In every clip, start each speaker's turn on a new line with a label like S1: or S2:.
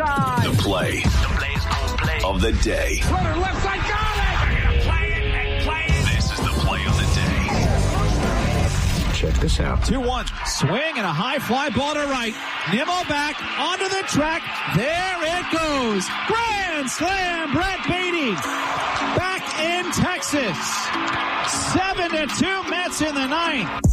S1: side.
S2: The play.
S3: The play's gonna play.
S2: Of the day.
S1: Runner left side, got it!
S3: Play it and play it.
S2: This is the play of the day.
S4: Check this out.
S5: 2-1. Swing and a high fly ball to right. Nimmo back onto the track. There it goes. Grand slam, Brett Baty. Back in Texas. 7-2 Mets in the ninth.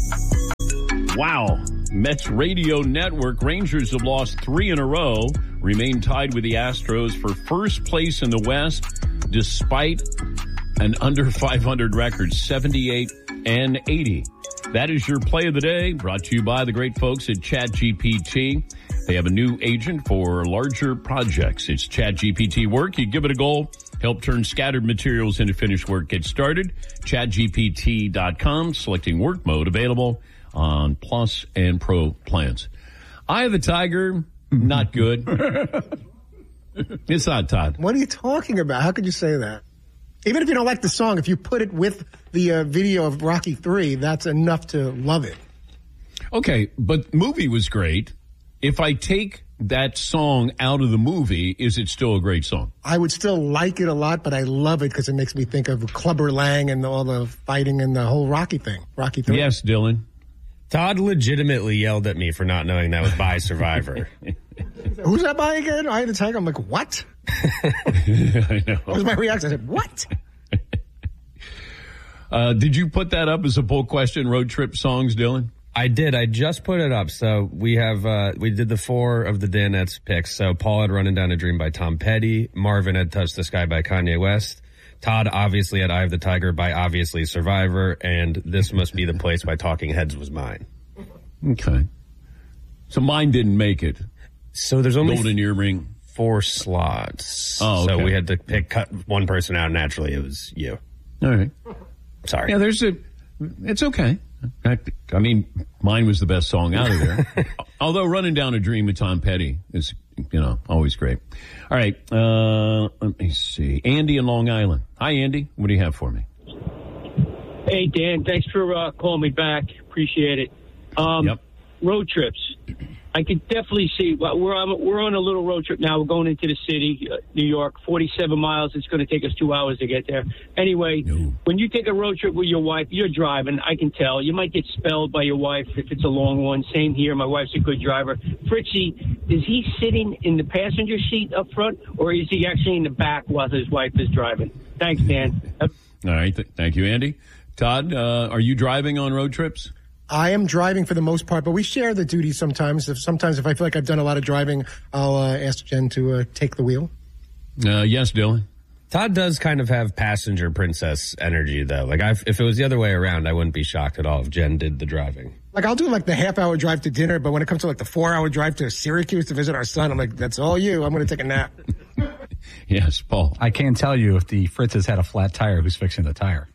S6: Wow. Mets Radio Network. Rangers have lost 3 in a row, remain tied with the Astros for first place in the West, despite an under 500 record, 78 and 80. That is your play of the day, brought to you by the great folks at ChatGPT. They have a new agent for larger projects. It's ChatGPT Work. You give it a go, help turn scattered materials into finished work. Get started. ChatGPT.com, selecting work mode, available on Plus and Pro plans. Eye of the Tiger, not good. It's not, Todd.
S7: What are you talking about? How could you say that? Even if you don't like the song, if you put it with the video of Rocky III, that's enough to love it.
S6: Okay, but the movie was great. If I take that song out of the movie, is it still a great song?
S7: I would still like it a lot, but I love it because it makes me think of Clubber Lang and all the fighting and the whole Rocky thing. Rocky III.
S6: Yes, Dylan.
S8: Todd legitimately yelled at me for not knowing that was by Survivor.
S7: Who's that by again? Eye of the Tiger? I'm like, what?
S6: I know.
S7: What was my reaction? I said, what?
S6: Did you put that up as a poll question, road trip songs, Dylan?
S8: I did. I just put it up. So we have, we did the 4 of the Danettes picks. So Paul had Running Down a Dream by Tom Petty. Marvin had Touch the Sky by Kanye West. Todd obviously had Eye of the Tiger by obviously Survivor. And This Must Be the Place by Talking Heads was mine.
S6: Okay. So mine didn't make it.
S8: So there's only
S6: Golden Earring.
S8: 4 slots.
S6: Oh, okay.
S8: So we had to cut one person out. Naturally, it was you.
S6: All right.
S8: Sorry.
S6: Yeah, it's okay. I mean, mine was the best song out of there. Although Running Down a Dream with Tom Petty is, always great. All right. Let me see. Andy in Long Island. Hi, Andy. What do you have for me?
S9: Hey, Dan. Thanks for calling me back. Appreciate it.
S6: Yep.
S9: Road trips. I could definitely see. We're on a little road trip now. We're going into the city, New York, 47 miles. It's going to take us 2 hours to get there. Anyway, When you take a road trip with your wife, you're driving. I can tell. You might get spelled by your wife if it's a long one. Same here. My wife's a good driver. Fritzy, is he sitting in the passenger seat up front, or is he actually in the back while his wife is driving? Thanks, Dan.
S6: All right. Thank you, Andy. Todd, are you driving on road trips?
S7: I am driving for the most part, but we share the duties sometimes. Sometimes if I feel like I've done a lot of driving, I'll ask Jen to take the wheel.
S6: Yes, Dylan.
S8: Todd does kind of have passenger princess energy, though. Like, if it was the other way around, I wouldn't be shocked at all if Jen did the driving.
S7: Like, I'll do like the half-hour drive to dinner, but when it comes to like the 4-hour drive to Syracuse to visit our son, I'm like, that's all you. I'm going to take a nap.
S6: Yes, Paul.
S10: I can't tell you if the Fritz has had a flat tire, who's fixing the tire.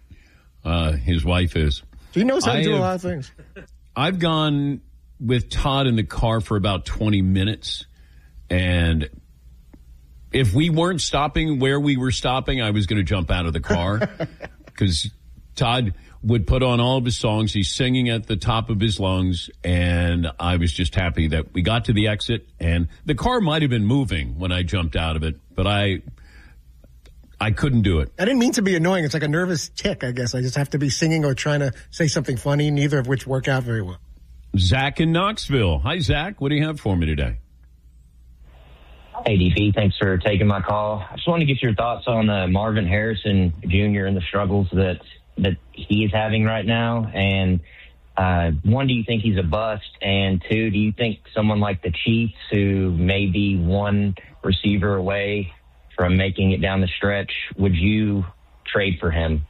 S6: His wife is.
S7: He knows how to do a lot of things.
S6: I've gone with Todd in the car for about 20 minutes, and if we weren't stopping where we were stopping, I was going to jump out of the car because Todd would put on all of his songs. He's singing at the top of his lungs, and I was just happy that we got to the exit, and the car might have been moving when I jumped out of it, but I couldn't do it.
S7: I didn't mean to be annoying. It's like a nervous tick, I guess. I just have to be singing or trying to say something funny, neither of which work out very well.
S6: Zach in Knoxville. Hi, Zach. What do you have for me today?
S11: Hey, DP. Thanks for taking my call. I just wanted to get your thoughts on Marvin Harrison Jr. and the struggles that he is having right now. And one, do you think he's a bust? And two, do you think someone like the Chiefs, who may be one receiver away from making it down the stretch, would you trade for him?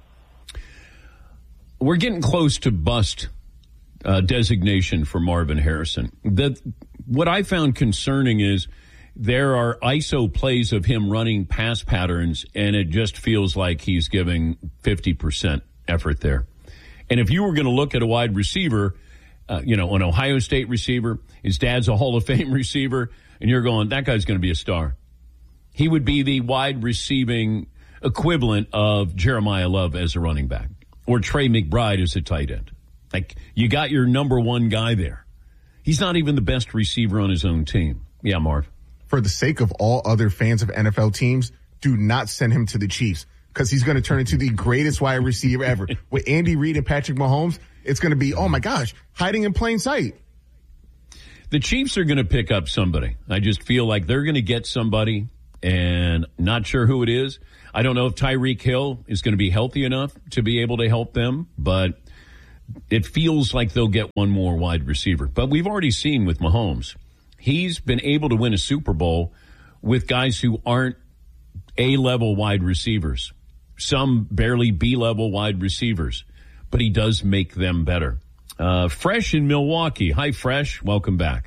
S6: We're getting close to bust designation for Marvin Harrison. What I found concerning is there are ISO plays of him running pass patterns, and it just feels like he's giving 50% effort there. And if you were going to look at a wide receiver, an Ohio State receiver, his dad's a Hall of Fame receiver, and you're going, that guy's going to be a star. He would be the wide receiving equivalent of Jeremiah Love as a running back or Trey McBride as a tight end. Like, you got your number one guy there. He's not even the best receiver on his own team. Yeah, Marv.
S2: for the sake of all other fans of NFL teams, do not send him to the Chiefs because he's going to turn into the greatest wide receiver ever. With Andy Reid and Patrick Mahomes, it's going to be, oh my gosh, hiding in plain sight.
S6: The Chiefs are going to pick up somebody. I just feel like they're going to get somebody, and not sure who it is. I don't know if Tyreek Hill is going to be healthy enough to be able to help them, but it feels like they'll get one more wide receiver. But we've already seen with Mahomes, he's been able to win a Super Bowl with guys who aren't A-level wide receivers, some barely B-level wide receivers, but he does make them better. Fresh in Milwaukee. Hi, Fresh. Welcome back.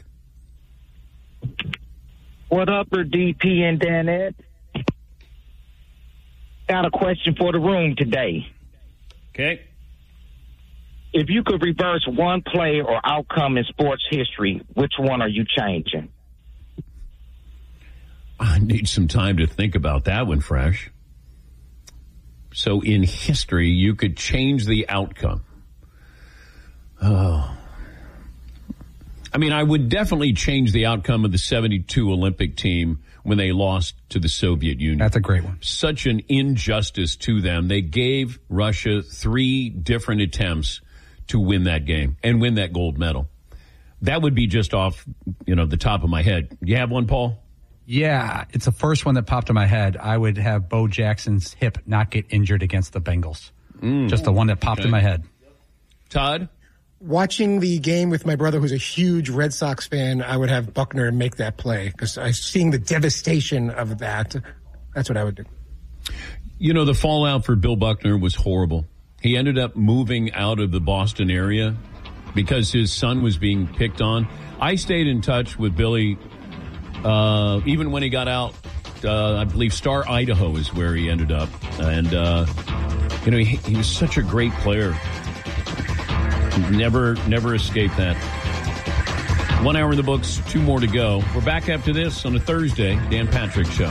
S4: What up, DP and Danette? Got a question for the room today.
S6: Okay.
S4: If you could reverse one play or outcome in sports history, which one are you changing?
S6: I need some time to think about that one, Fresh. So in history, you could change the outcome. Oh. I mean, I would definitely change the outcome of the 72 Olympic team when they lost to the Soviet Union.
S10: That's a great one.
S6: Such an injustice to them. They gave Russia 3 different attempts to win that game and win that gold medal. That would be just off, the top of my head. You have one, Paul?
S10: Yeah, it's the first one that popped in my head. I would have Bo Jackson's hip not get injured against the Bengals. Just the one that popped in my head.
S6: Todd?
S7: Watching the game with my brother, who's a huge Red Sox fan, I would have Buckner make that play because I'm seeing the devastation of that. That's what I would do.
S6: The fallout for Bill Buckner was horrible. He ended up moving out of the Boston area because his son was being picked on. I stayed in touch with Billy even when he got out. I believe Star, Idaho is where he ended up. And, he was such a great player. Never escaped that. 1 hour in the books, 2 more to go. We're back after this on a Thursday, Dan Patrick Show.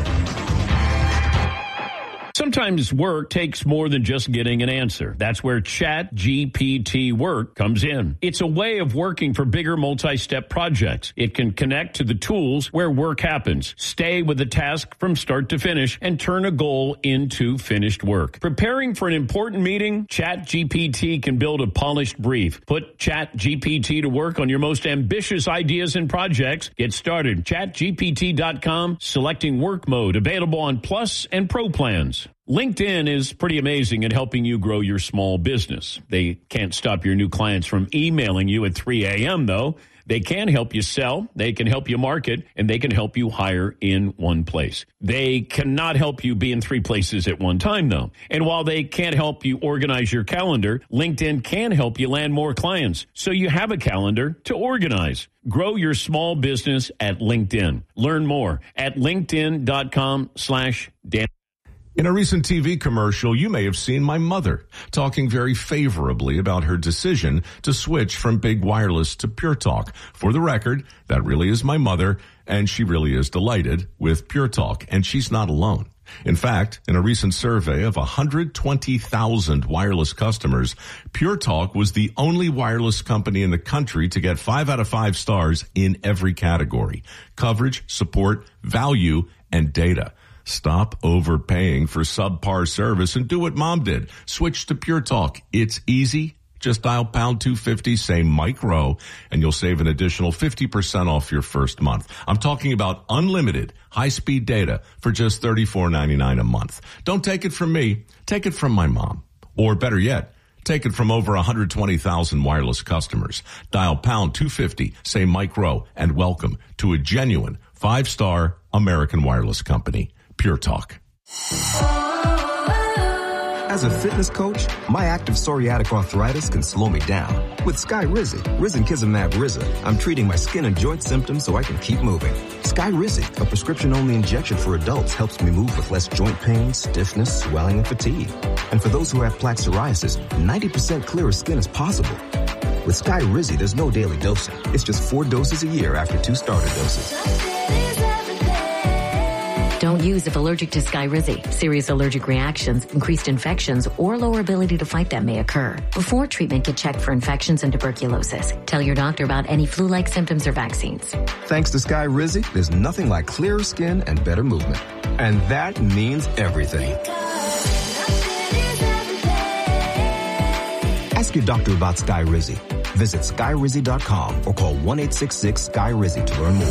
S6: Sometimes work takes more than just getting an answer. That's where ChatGPT Work comes in. It's a way of working for bigger multi-step projects. It can connect to the tools where work happens, stay with the task from start to finish, and turn a goal into finished work. Preparing for an important meeting? ChatGPT can build a polished brief. Put ChatGPT to work on your most ambitious ideas and projects. Get started. ChatGPT.com, selecting work mode, available on Plus and Pro plans. LinkedIn is pretty amazing at helping you grow your small business. They can't stop your new clients from emailing you at 3 a.m., though. They can help you sell, they can help you market, and they can help you hire in one place. They cannot help you be in 3 places at one time, though. And while they can't help you organize your calendar, LinkedIn can help you land more clients, so you have a calendar to organize. Grow your small business at LinkedIn. Learn more at linkedin.com/Dan.
S12: In a recent TV commercial, you may have seen my mother talking very favorably about her decision to switch from big wireless to Pure Talk. For the record, that really is my mother, and she really is delighted with Pure Talk, and she's not alone. In fact, in a recent survey of 120,000 wireless customers, Pure Talk was the only wireless company in the country to get 5 out of 5 stars in every category: coverage, support, value, and data. Stop overpaying for subpar service and do what Mom did. Switch to Pure Talk. It's easy. Just dial pound 250, say Mike Rowe, and you'll save an additional 50% off your first month. I'm talking about unlimited high-speed data for just $34.99 a month. Don't take it from me. Take it from my mom. Or better yet, take it from over 120,000 wireless customers. Dial pound 250, say Mike Rowe, and welcome to a genuine 5-star American wireless company. Pure Talk.
S13: As a fitness coach, my active psoriatic arthritis can slow me down. With Skyrizi, Risankizumab Riza, I'm treating my skin and joint symptoms so I can keep moving. Skyrizi, a prescription-only injection for adults, helps me move with less joint pain, stiffness, swelling, and fatigue. And for those who have plaque psoriasis, 90% clearer skin is possible. With Skyrizi, there's no daily dosing. It's just 4 doses a year after 2 starter doses.
S14: Don't use if allergic to Skyrizi. Serious allergic reactions, increased infections, or lower ability to fight them may occur. Before treatment, get checked for infections and tuberculosis. Tell your doctor about any flu-like symptoms or vaccines.
S13: Thanks to Skyrizi, there's nothing like clearer skin and better movement. And that means everything. Ask your doctor about Skyrizi. Visit Skyrizi.com or call 1-866-SKY-RIZZI to learn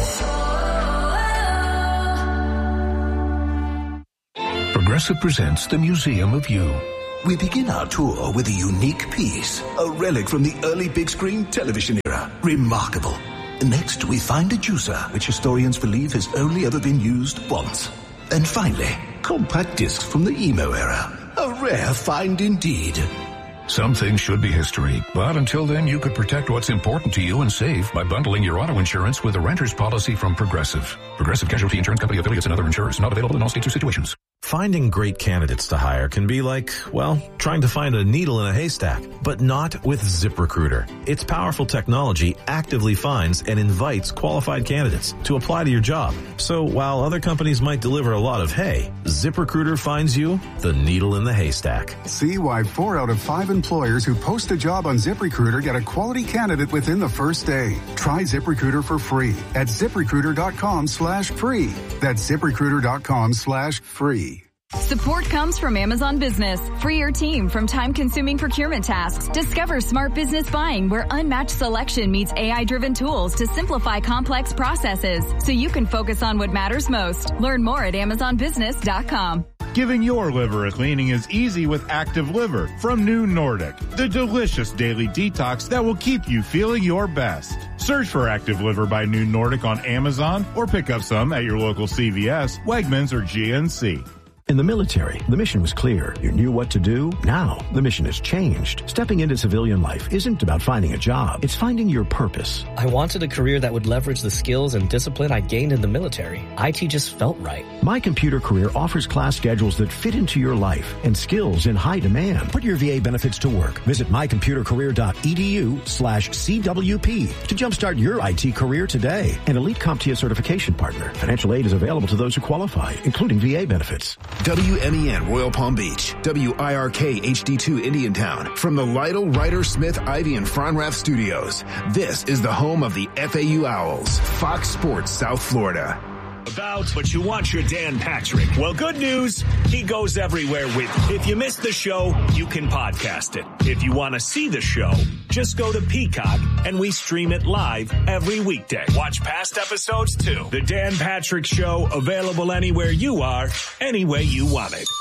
S13: more.
S15: Progressive presents the Museum of You. We begin our tour with a unique piece, a relic from the early big screen television era. Remarkable. Next, we find a juicer, which historians believe has only ever been used once. And finally, compact discs from the emo era. A rare find indeed. Some things should be history, but until then, you could protect what's important to you and save by bundling your auto insurance with a renter's policy from Progressive. Progressive Casualty Insurance Company affiliates and other insurers. Not available in all states or situations.
S16: Finding great candidates to hire can be like, well, trying to find a needle in a haystack, but not with ZipRecruiter. Its powerful technology actively finds and invites qualified candidates to apply to your job. So while other companies might deliver a lot of hay, ZipRecruiter finds you the needle in the haystack.
S17: See why 4 out of 5 employers who post a job on ZipRecruiter get a quality candidate within the first day. Try ZipRecruiter for free at ZipRecruiter.com/free. That's ZipRecruiter.com/free.
S18: Support comes from Amazon Business. Free your team from time-consuming procurement tasks. Discover smart business buying where unmatched selection meets AI-driven tools to simplify complex processes so you can focus on what matters most. Learn more at AmazonBusiness.com.
S19: Giving your liver a cleaning is easy with Active Liver from New Nordic, the delicious daily detox that will keep you feeling your best. Search for Active Liver by New Nordic on Amazon or pick up some at your local CVS, Wegmans, or GNC.
S20: In the military, the mission was clear. You knew what to do. Now, the mission has changed. Stepping into civilian life isn't about finding a job. It's finding your purpose.
S21: I wanted a career that would leverage the skills and discipline I gained in the military. IT just felt right.
S20: My Computer Career offers class schedules that fit into your life and skills in high demand. Put your VA benefits to work. Visit mycomputercareer.edu/CWP to jumpstart your IT career today. An elite CompTIA certification partner. Financial aid is available to those who qualify, including VA benefits.
S22: WMEN Royal Palm Beach, WIRK HD2 Indiantown. From the Lytle, Ryder, Smith, Ivy, and Fronrath studios, this is the home of the FAU Owls, Fox Sports South Florida.
S23: But you want your Dan Patrick. Well, good news. He goes everywhere with you. If you missed the show, you can podcast it. If you want to see the show, just go to Peacock and we stream it live every weekday. Watch past episodes too. The Dan Patrick Show, available anywhere you are, any way you want it.